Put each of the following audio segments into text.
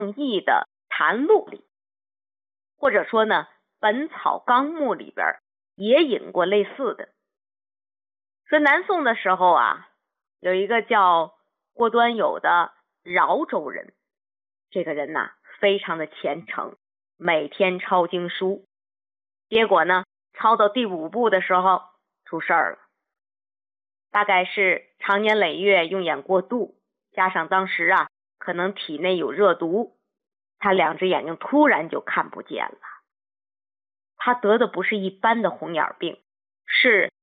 易的谈录里，或者说呢，本草纲目里边也引过类似的。说南宋的时候啊，有一个叫郭端友的饶州人，这个人呐，非常的虔诚，每天抄经书。结果呢，抄到第5部的时候出事儿了，大概是长年累月用眼过度，加上当时啊可能体内有热毒，他2只眼睛突然就看不见了。他得的不是一般的红眼病，是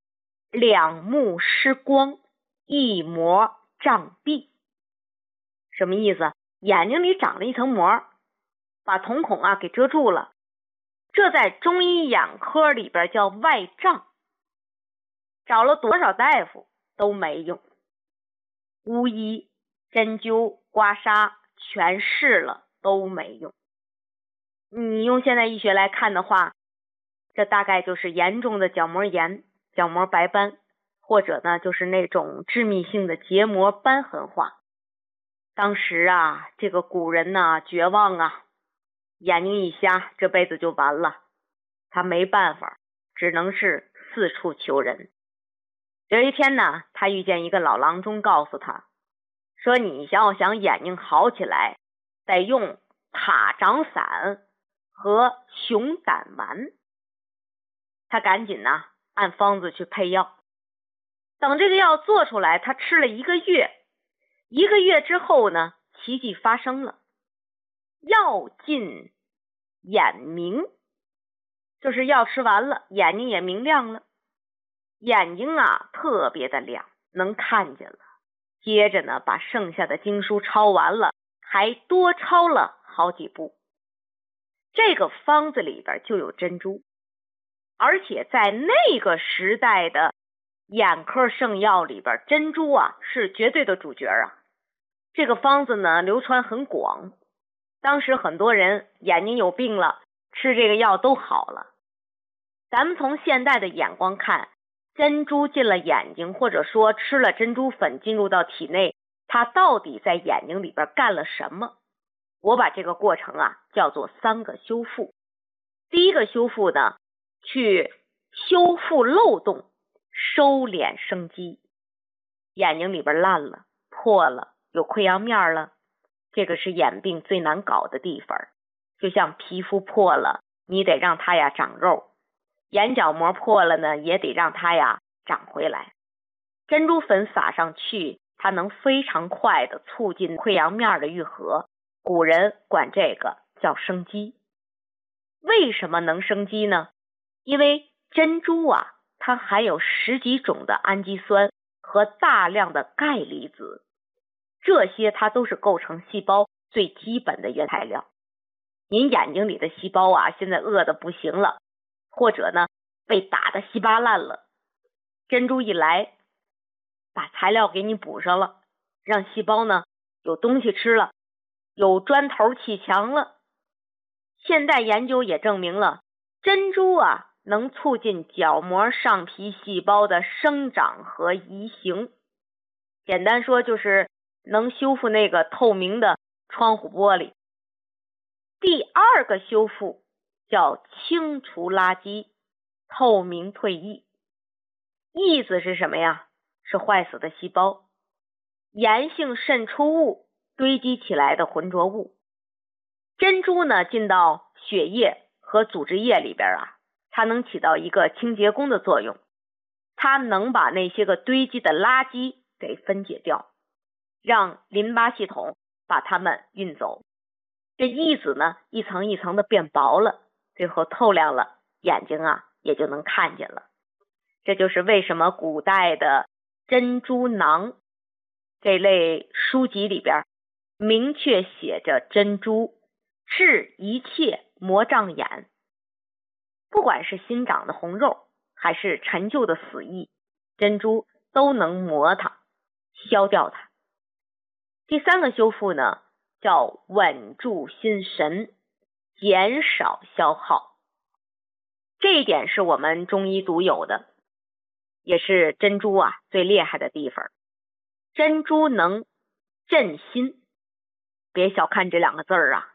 2目失光，1膜障蔽。什么意思？眼睛里长了一层膜，把瞳孔啊给遮住了。这在中医眼科里边叫外障，找了多少大夫都没用，巫医、针灸、刮痧全试了都没用。你用现代医学来看的话，这大概就是严重的角膜炎、角膜白斑，或者呢就是那种致密性的结膜瘢痕化。当时啊，这个古人呢绝望啊，眼睛一瞎，这辈子就完了。他没办法，只能是四处求人。有一天呢，他遇见一个老郎中，告诉他说，你要想眼睛好起来，得用塔掌散和熊胆丸。他赶紧呢按方子去配药，等这个药做出来，他吃了1个月。1个月之后呢，奇迹发生了，药尽眼明，就是药吃完了，眼睛也明亮了，眼睛啊特别的亮，能看见了。接着呢，把剩下的经书抄完了，还多抄了好几部。这个方子里边就有珍珠，而且在那个时代的眼科圣药里边，珍珠啊是绝对的主角啊。这个方子呢流传很广，当时很多人眼睛有病了，吃这个药都好了。咱们从现代的眼光看，珍珠进了眼睛，或者说吃了珍珠粉进入到体内，它到底在眼睛里边干了什么？我把这个过程啊叫做3个修复。第一个修复呢，去修复漏洞，收敛生机。眼睛里边烂了、破了，有溃疡面了，这个是眼病最难搞的地方。就像皮肤破了，你得让它呀长肉，眼角膜破了呢，也得让它呀长回来。珍珠粉撒上去，它能非常快的促进溃疡面的愈合，古人管这个叫生肌。为什么能生肌呢？因为珍珠啊，它含有10几种的氨基酸和大量的钙离子，这些它都是构成细胞最基本的原材料。您眼睛里的细胞啊，现在饿得不行了，或者呢被打得稀巴烂了，珍珠一来，把材料给你补上了，让细胞呢有东西吃了，有砖头砌墙了。现代研究也证明了，珍珠啊能促进角膜上皮细胞的生长和移行。简单说就是能修复那个透明的窗户玻璃。第2个修复叫清除垃圾，透明退役。意思是什么呀？是坏死的细胞，炎性渗出物堆积起来的浑浊物。珍珠呢进到血液和组织液里边啊，它能起到一个清洁工的作用，它能把那些个堆积的垃圾给分解掉，让淋巴系统把它们运走。这液子呢一层一层的变薄了，最后透亮了，眼睛啊也就能看见了。这就是为什么古代的珍珠囊这类书籍里边明确写着珍珠治一切魔障眼。不管是新长的红肉还是陈旧的死翳，珍珠都能磨它，消掉它。第3个修复呢叫稳住心神，减少消耗。这一点是我们中医独有的，也是珍珠啊最厉害的地方。珍珠能镇心，别小看这2个字啊，